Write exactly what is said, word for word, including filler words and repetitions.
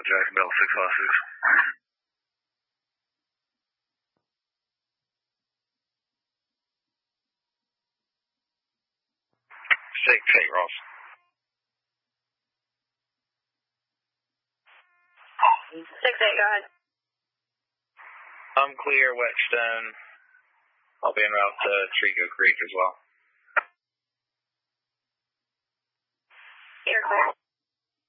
Jacksonville six five six. Six eight Ross. Six eight, go ahead. I'm clear, Whetstone. I'll be en route to Trico Creek as well. You're clear.